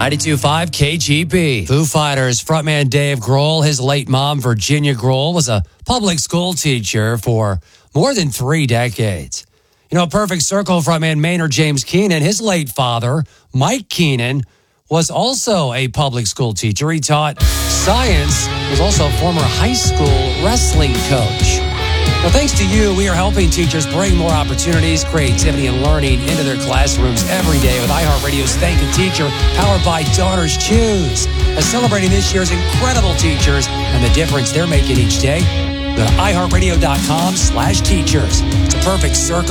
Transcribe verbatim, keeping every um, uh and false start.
ninety-two point five K G B. Foo Fighters frontman Dave Grohl, his late mom, Virginia Grohl, was a public school teacher for more than three decades. You know, Perfect Circle frontman Maynard James Keenan, his late father, Mike Keenan, was also a public school teacher. He taught science, was also a former high school wrestling coach. Well, thanks to you, we are helping teachers bring more opportunities, creativity, and learning into their classrooms every day with iHeartRadio's Thank a Teacher, powered by Daughters Choose. As celebrating this year's incredible teachers and the difference they're making each day, go to iHeartRadio.com slash teachers. It's a Perfect Circle.